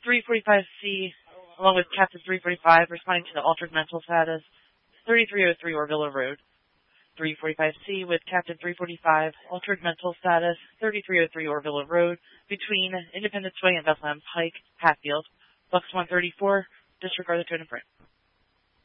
345C, along with Captain 345, responding to the altered mental status, 3303 Orvilla Road. 345C with Captain 345, altered mental status, 3303 Orvilla Road, between Independence Way and Bethlehem Pike, Hatfield. Box 134, disregard the tone and print.